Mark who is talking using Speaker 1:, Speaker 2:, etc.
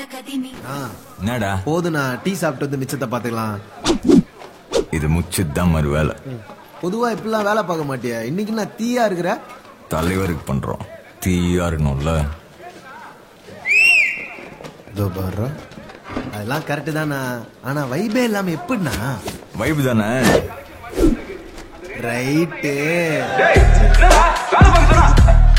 Speaker 1: என்னடா
Speaker 2: போதுண்ணா, டீ சாப்பிட்டு வந்து மிச்சத்தை பாத்துக்கலாம்.
Speaker 1: இது முச்சுதான் மறு வேலை.
Speaker 2: பொதுவா இப்படிலாம் வேலை பார்க்க மாட்டியா? இன்னைக்கு நான் தீயா இருக்கிற.
Speaker 1: தலைவருக்கு பண்றோம், தீயா இருக்கணும்ல.
Speaker 2: இதோ பாரு, அதெல்லாம் கரெக்டு தானா, ஆனா வைபே இல்லாம எப்படின்னா?
Speaker 1: வைப் தானே.
Speaker 2: ரைட்டு.